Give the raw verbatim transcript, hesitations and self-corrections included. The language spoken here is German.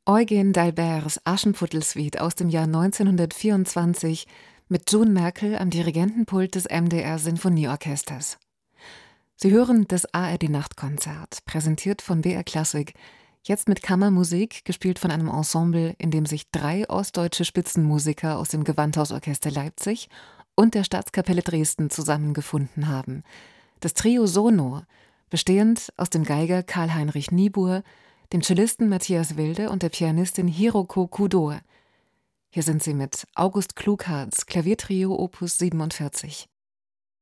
Eugen d'Alberts Aschenputtel-Suite aus dem Jahr neunzehnhundertvierundzwanzig mit June Merkel am Dirigentenpult des M D R-Sinfonieorchesters. Sie hören das A R D-Nachtkonzert, präsentiert von B R Klassik, jetzt mit Kammermusik, gespielt von einem Ensemble, in dem sich drei ostdeutsche Spitzenmusiker aus dem Gewandhausorchester Leipzig und der Staatskapelle Dresden zusammengefunden haben. Das Trio Sono, bestehend aus dem Geiger Karl-Heinrich Niebuhr, dem Cellisten Matthias Wilde und der Pianistin Hiroko Kudo. Hier sind sie mit August Klugharts Klaviertrio Opus siebenundvierzig.